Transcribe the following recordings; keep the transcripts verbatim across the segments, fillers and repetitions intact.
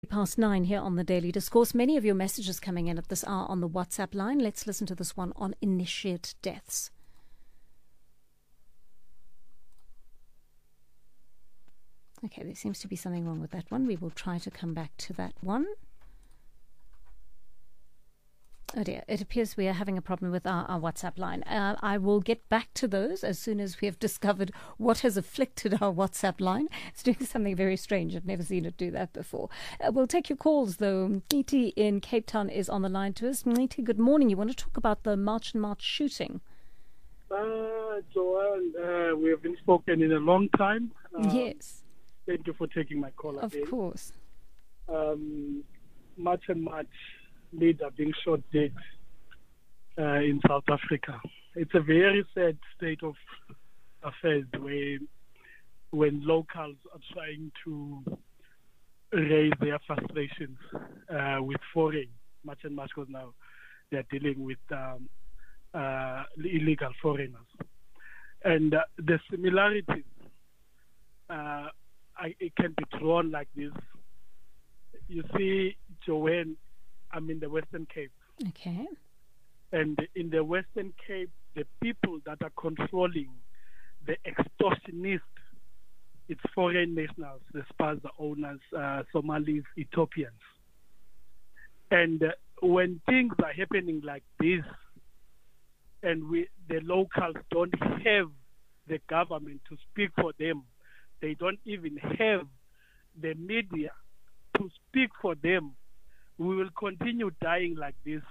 Past nine here on the Daily Discourse. Many of your messages coming in at this hour on the WhatsApp line. Let's listen to this one on initiate deaths. Okay, there seems to be something wrong with that one. We will try to come back to that one. Oh dear, it appears we are having a problem with our, our WhatsApp line. Uh, I will get back to those as soon as we have discovered what has afflicted our WhatsApp line. It's doing something very strange. I've never seen it do that before. Uh, we'll take your calls, though. Mniti in Cape Town is on the line to us. Mniti, good morning. You want to talk about the March and March shooting? Uh, Joanne, uh, we have been spoken in a long time. Uh, yes. Thank you for taking my call Of again. course. Um, March and March leader being shot dead uh, in South Africa. It's a very sad state of affairs where when locals are trying to raise their frustrations uh, with foreign, March and March, because now they're dealing with um, uh, illegal foreigners. And uh, the similarities, uh, I, it can be drawn like this. You see, Joanne, I'm in the Western Cape. Okay. And in the Western Cape, the people that are controlling the extortionists, it's foreign nationals, the Spaza owners, uh, Somalis, Ethiopians. And uh, when things are happening like this, and we, the locals don't have the government to speak for them, they don't even have the media to speak for them, we will continue dying like this.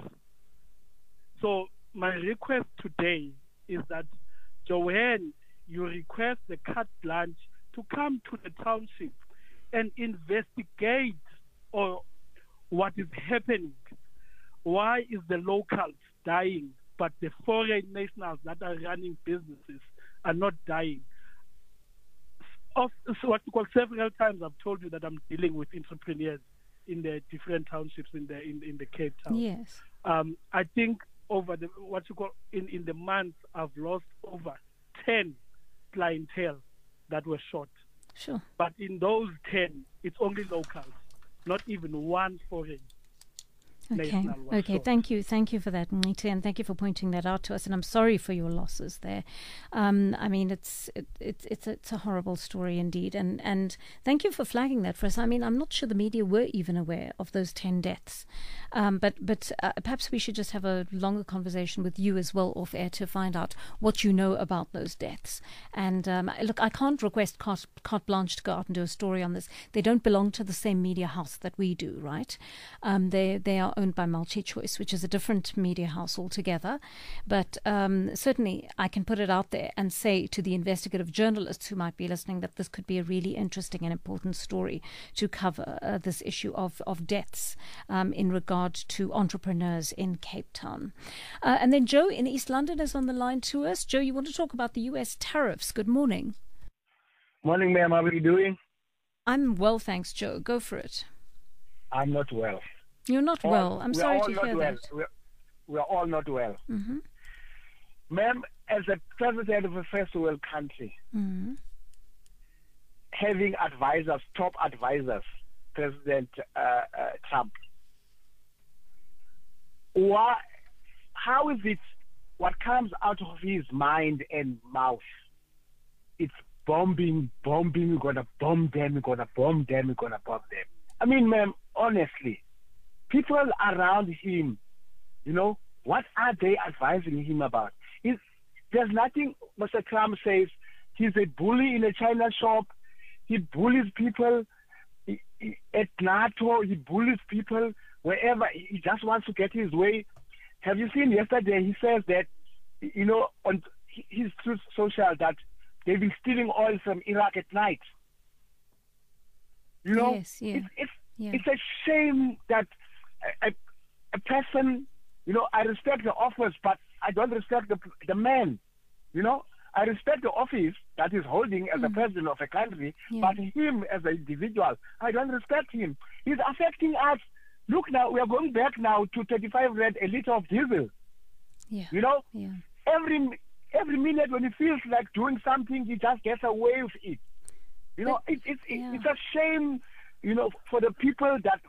So my request today is that, Joanne, you request the carte blanche to come to the township and investigate or what is happening. Why is the locals dying, but the foreign nationals that are running businesses are not dying? Of, so what you call several times I've told you that I'm dealing with entrepreneurs in the different townships in the in, in the Cape Town. Yes. Um, I think over the what you call in, in the month I've lost over ten clientele that were shot. Sure. But in those ten, it's only locals, not even one foreign. Okay. Okay. Shot. Thank you. Thank you for that, Mniti, and thank you for pointing that out to us. And I'm sorry for your losses there. Um, I mean, it's it, it, it's it's a horrible story indeed. And and thank you for flagging that for us. I mean, I'm not sure the media were even aware of those ten deaths. Um, but but uh, perhaps we should just have a longer conversation with you as well off air to find out what you know about those deaths. And um, look, I can't request carte, carte blanche to go out and do a story on this. They don't belong to the same media house that we do, right? Um, they they are owned by MultiChoice, which is a different media house altogether. But um, certainly I can put it out there and say to the investigative journalists who might be listening that this could be a really interesting and important story to cover uh, this issue of, of deaths um, in regard to entrepreneurs in Cape Town. Uh, and then Joe in East London is on the line to us. Joe, you want to talk about the U S tariffs. Good morning. Morning, ma'am. How are you doing? I'm well, thanks, Joe. Go for it. I'm not well. You're not all, well. I'm sorry to hear well. that. We're, we're all not well. Mm-hmm. Ma'am, as a president of a first world country, mm-hmm. having advisors, top advisors, President uh, uh, Trump, why, how is it what comes out of his mind and mouth? It's bombing, bombing, we're going to bomb them, we're going to bomb them, we're going to bomb them. I mean, ma'am, honestly, people around him, you know, what are they advising him about? He's, there's nothing. Mister Trump says he's a bully in a China shop. He bullies people he, he, at NATO. He bullies people wherever. He just wants to get his way. Have you seen yesterday? He says that, you know, on his Truth Social that they've been stealing oil from Iraq at night. You know, yes, yeah. it's it's, yeah. it's a shame that a, a, a person, you know, I respect the office, but I don't respect the the man. You know, I respect the office that he's holding as mm. a president of a country, yeah. but him as an individual, I don't respect him. He's affecting us. Look now, we are going back now to thirty-five rand a liter of diesel. Yeah. You know, yeah. every every minute when he feels like doing something, he just gets away with it. You know, but, it, it, it, yeah. it's a shame you know, for the people that